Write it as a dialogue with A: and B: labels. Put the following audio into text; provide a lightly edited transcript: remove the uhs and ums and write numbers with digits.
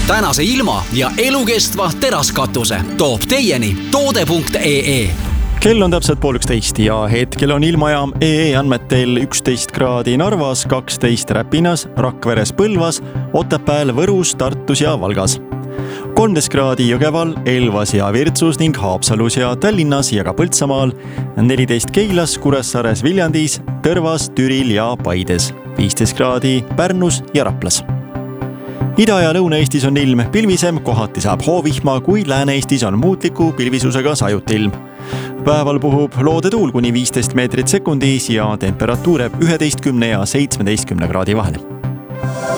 A: tänase ilma ja elukestva teraskatuse toob teieni toode.ee.
B: Kell on täpselt 12 ja hetkel on ilmajaam EE andmetel 11 kraadi Narvas, 12 Räpinas, Rakveres, Põlvas, Otepääl, Võrus, Tartus ja Valgas. 13 kraadi Jõgeval, Elvas ja Virtsus ning Haapsalus ja Tallinnas ja ka Põltsamaal, 14 Keilas, Kuressaares, Viljandis, Tõrvas, Türil ja Paides, 15 kraadi Pärnus ja Raplas. Ida- ja Lõuna-Eestis on ilm pilvisem, kohati saab hoovihma, kuid Lääne-Eestis on muutliku pilvisusega sajutilm. Päeval puhub loodetuul kuni 15 meetrit sekundis ja temperatuur 11 ja 17 kraadi vahel.